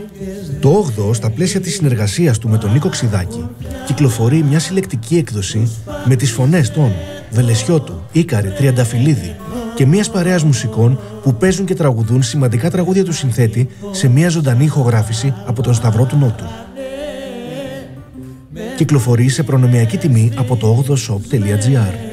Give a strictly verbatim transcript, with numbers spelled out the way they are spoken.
Το όγδοο, στα πλαίσια της συνεργασίας του με τον Νίκο Ξηδάκη, κυκλοφορεί μια συλλεκτική έκδοση με τις φωνές των Βελεσιώτου, Ίκαρη, Τριανταφυλλίδη και μιας παρέας μουσικών που παίζουν και τραγουδούν σημαντικά τραγούδια του συνθέτη σε μια ζωντανή ηχογράφηση από τον Σταυρό του Νότου. Κυκλοφορεί σε προνομιακή τιμή από το όγδοο shop τελεία gr.